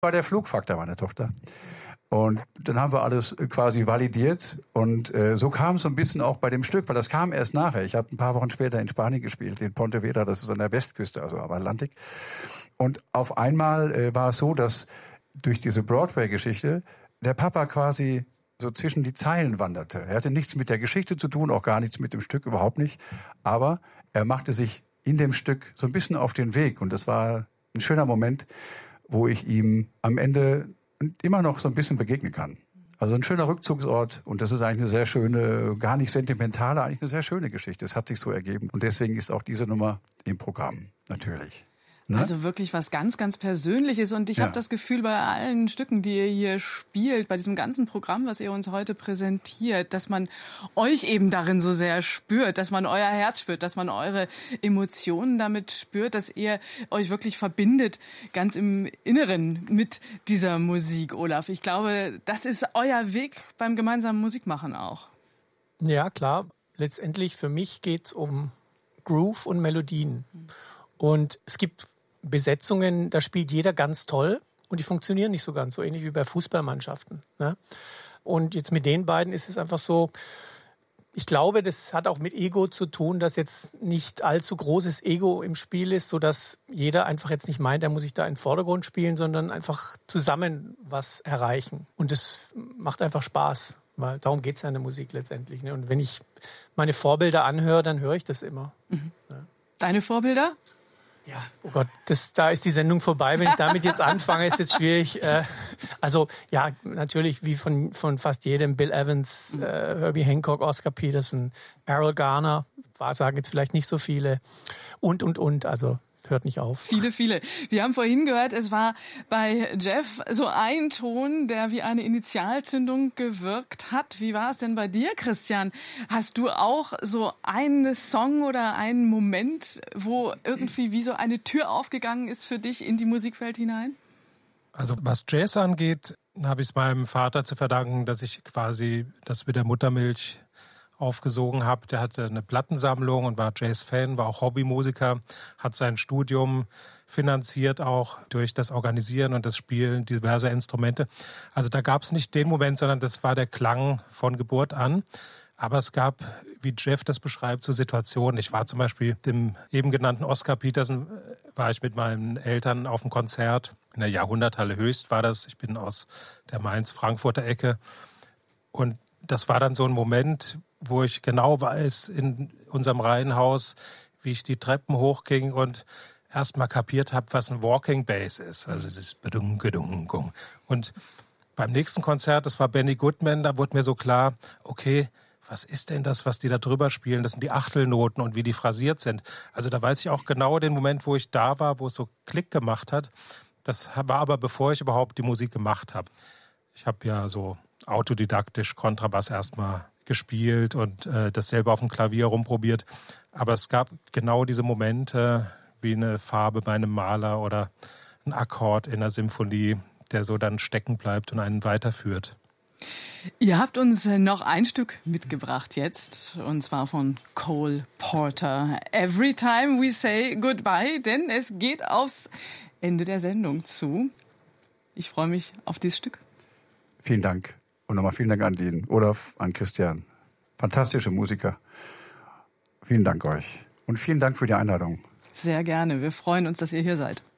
War der Flugfaktor meiner Tochter. Und dann haben wir alles quasi validiert und so kam es so ein bisschen auch bei dem Stück, weil das kam erst nachher. Ich habe ein paar Wochen später in Spanien gespielt, in Pontevedra, das ist an der Westküste, also am Atlantik. Und auf einmal war es so, dass durch diese Broadway-Geschichte der Papa quasi so zwischen die Zeilen wanderte. Er hatte nichts mit der Geschichte zu tun, auch gar nichts mit dem Stück, überhaupt nicht. Aber er machte sich in dem Stück so ein bisschen auf den Weg und das war ein schöner Moment, wo ich ihm am Ende immer noch so ein bisschen begegnen kann. Also ein schöner Rückzugsort und das ist eigentlich eine sehr schöne, gar nicht sentimentale, eigentlich eine sehr schöne Geschichte. Es hat sich so ergeben und deswegen ist auch diese Nummer im Programm, natürlich. Ne? Also wirklich was ganz, ganz Persönliches und ich habe das Gefühl bei allen Stücken, die ihr hier spielt, bei diesem ganzen Programm, was ihr uns heute präsentiert, dass man euch eben darin so sehr spürt, dass man euer Herz spürt, dass man eure Emotionen damit spürt, dass ihr euch wirklich verbindet, ganz im Inneren mit dieser Musik, Olaf. Ich glaube, das ist euer Weg beim gemeinsamen Musikmachen auch. Ja, klar. Letztendlich für mich geht's um Groove und Melodien. Und es gibt Besetzungen, da spielt jeder ganz toll und die funktionieren nicht so ganz, so ähnlich wie bei Fußballmannschaften. Ne? Und jetzt mit den beiden ist es einfach so, ich glaube, das hat auch mit Ego zu tun, dass jetzt nicht allzu großes Ego im Spiel ist, sodass jeder einfach jetzt nicht meint, er muss sich da in den Vordergrund spielen, sondern einfach zusammen was erreichen. Und das macht einfach Spaß, weil darum geht es ja in der Musik letztendlich. Ne? Und wenn ich meine Vorbilder anhöre, dann höre ich das immer. Mhm. Ne? Deine Vorbilder? Ja, oh Gott, da ist die Sendung vorbei. Wenn ich damit jetzt anfange, ist jetzt schwierig. Also ja, natürlich wie von fast jedem, Bill Evans, Herbie Hancock, Oscar Peterson, Errol Garner, sagen jetzt vielleicht nicht so viele und, also hört nicht auf. Viele, viele. Wir haben vorhin gehört, es war bei Jeff so ein Ton, der wie eine Initialzündung gewirkt hat. Wie war es denn bei dir, Christian? Hast du auch so einen Song oder einen Moment, wo irgendwie wie so eine Tür aufgegangen ist für dich in die Musikwelt hinein? Also was Jazz angeht, habe ich es meinem Vater zu verdanken, dass ich quasi das mit der Muttermilch aufgesogen habe. Der hatte eine Plattensammlung und war Jazz-Fan, war auch Hobbymusiker, hat sein Studium finanziert auch durch das Organisieren und das Spielen diverser Instrumente. Also da gab es nicht den Moment, sondern das war der Klang von Geburt an. Aber es gab, wie Jeff das beschreibt, so Situationen. Ich war zum Beispiel dem eben genannten Oscar Peterson, war ich mit meinen Eltern auf einem Konzert. In der Jahrhunderthalle Höchst war das. Ich bin aus der Mainz-Frankfurter Ecke. Und das war dann so ein Moment, wo ich genau weiß, in unserem Reihenhaus, wie ich die Treppen hochging und erst mal kapiert habe, was ein Walking Bass ist. Also es ist bedung. Und beim nächsten Konzert, das war Benny Goodman, da wurde mir so klar, okay, was ist denn das, was die da drüber spielen? Das sind die Achtelnoten und wie die phrasiert sind. Also da weiß ich auch genau den Moment, wo ich da war, wo es so Klick gemacht hat. Das war aber bevor ich überhaupt die Musik gemacht habe. Ich habe ja so autodidaktisch Kontrabass erstmal gespielt und das selber auf dem Klavier rumprobiert. Aber es gab genau diese Momente, wie eine Farbe bei einem Maler oder ein Akkord in einer Symphonie, der so dann stecken bleibt und einen weiterführt. Ihr habt uns noch ein Stück mitgebracht jetzt, und zwar von Cole Porter. Every time we say goodbye, denn es geht aufs Ende der Sendung zu. Ich freue mich auf dieses Stück. Vielen Dank. Und nochmal vielen Dank an den Olaf, an Christian. Fantastische Musiker. Vielen Dank euch. Und vielen Dank für die Einladung. Sehr gerne. Wir freuen uns, dass ihr hier seid.